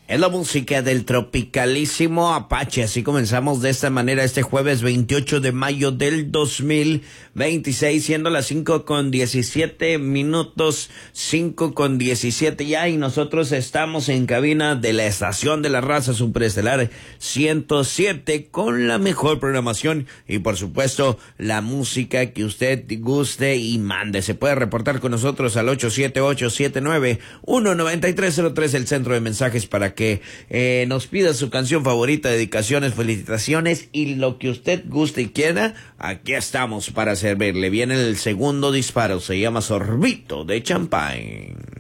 Es la música del tropicalísimo Apache. Así comenzamos de esta manera este jueves 28 de mayo del 2026, siendo las 5:17, 5:17 ya, y nosotros estamos en cabina de la estación de la raza superestelar 107 con la mejor programación y por supuesto la música que usted guste y mande. Se puede reportar con nosotros al 878-79-19303, el centro de mensajes, para que nos pida su canción favorita, dedicaciones, felicitaciones y lo que usted guste y quiera. Aquí estamos para servirle. Viene el segundo disparo, se llama Sorbito de Champagne.